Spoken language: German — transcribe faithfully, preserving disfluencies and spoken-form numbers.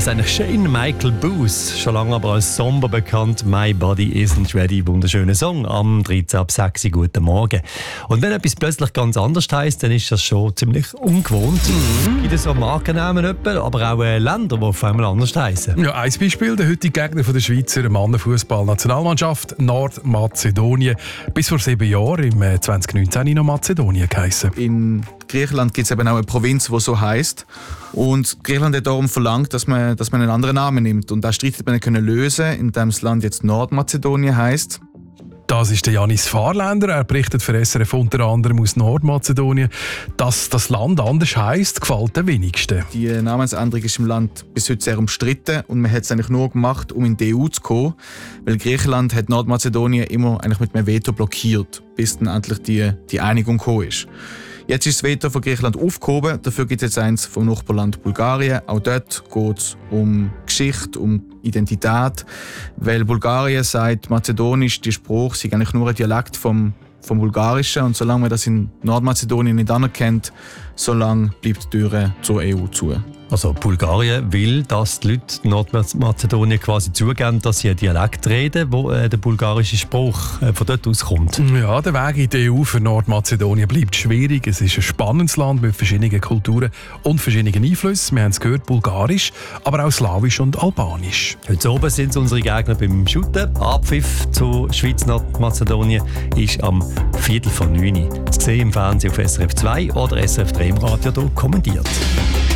heisst eigentlich Shane Michael Booth, schon lange aber als Somber bekannt. «My Body Isn't Ready», wunderschöner Song, am dreizehn ab sechs Uhr, guten Morgen. Und wenn etwas plötzlich ganz anders heisst, dann ist das schon ziemlich ungewohnt. Mhm. Gibt es so Markennamen, aber auch äh, Länder, die auf einmal anders heissen. Ja, ein Beispiel, der heutige Gegner von der Schweizer Mannenfußball-Nationalmannschaft, Nordmazedonien. Bis vor sieben Jahren, im zwanzig neunzehn, noch Mazedonien geheissen. In Griechenland gibt es eben auch eine Provinz, die so heisst. Und Griechenland hat darum verlangt, dass man, dass man einen anderen Namen nimmt. Und das Streit hat man können lösen, indem das Land jetzt Nordmazedonien heisst. Das ist der Janis Fahrländer. Er berichtet für S R F unter anderem aus Nordmazedonien. Dass das Land anders heisst, gefällt den wenigsten. Die Namensänderung ist im Land bis heute sehr umstritten und man hat es eigentlich nur gemacht, um in die E U zu kommen, weil Griechenland hat Nordmazedonien immer eigentlich mit einem Veto blockiert, bis dann endlich die, die Einigung gekommen ist. Jetzt ist das Veto von Griechenland aufgehoben, dafür gibt es jetzt eins vom Nachbarland Bulgarien. Auch dort geht es um Geschichte, um Identität, weil Bulgarien sagt, Mazedonisch, die Sprache sei eigentlich nur ein Dialekt vom, vom Bulgarischen und solange man das in Nordmazedonien nicht anerkennt, solange bleibt die Tür zur E U zu. Also Bulgarien will, dass die Leute in Nordmazedonien quasi zugeben, dass sie einen Dialekt reden, wo äh, der bulgarische Spruch äh, von dort aus kommt. Ja, der Weg in die E U für Nordmazedonien bleibt schwierig. Es ist ein spannendes Land mit verschiedenen Kulturen und verschiedenen Einflüssen. Wir haben es gehört, Bulgarisch, aber auch Slawisch und Albanisch. Heute oben sind unsere Gegner beim Shooten. Abpfiff zu Schweiz-Nordmazedonien ist am Viertel vor neun. Zu sehen im Fernsehen auf S R F zwei oder S R F drei im Radio, hier kommentiert.